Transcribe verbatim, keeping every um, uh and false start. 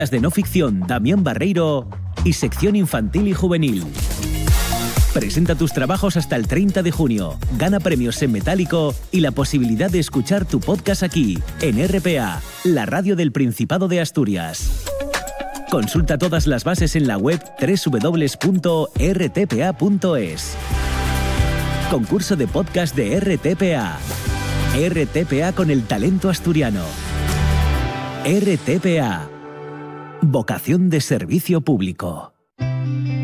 de no ficción Damián Barreiro y sección infantil y juvenil. Presenta tus trabajos hasta el treinta de junio, gana premios en metálico y la posibilidad de escuchar tu podcast aquí, en R P A, la radio del Principado de Asturias. Consulta todas las bases en la web doble u doble u doble u punto r t p a punto es. Concurso de podcast de R T P A. R T P A con el talento asturiano. R T P A. Vocación de servicio público.